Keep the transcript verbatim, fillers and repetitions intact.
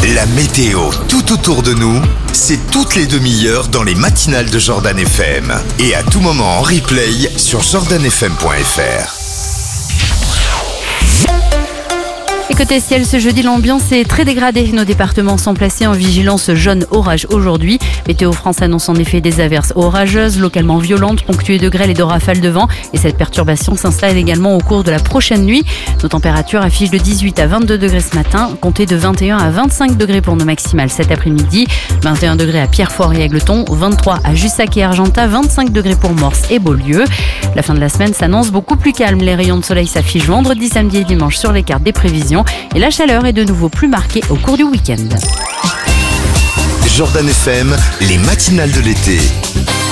La météo tout autour de nous, c'est toutes les demi-heures dans les matinales de Jordan F M. Et à tout moment en replay sur jordan f m point f r. Et côté ciel, ce jeudi, l'ambiance est très dégradée. Nos départements sont placés en vigilance jaune orage aujourd'hui. Météo France annonce en effet des averses orageuses, localement violentes, ponctuées de grêle et de rafales de vent. Et cette perturbation s'installe également au cours de la prochaine nuit. Nos températures affichent de dix-huit à vingt-deux degrés ce matin, comptez de vingt et un à vingt-cinq degrés pour nos maximales cet après-midi. vingt et un degrés à Pierrefoy et Égletons, vingt-trois à Jussac et Argentat, vingt-cinq degrés pour Morse et Beaulieu. La fin de la semaine s'annonce beaucoup plus calme. Les rayons de soleil s'affichent vendredi, samedi et dimanche sur les cartes des prévisions. Et la chaleur est de nouveau plus marquée au cours du week-end. Jordan F M, les matinales de l'été.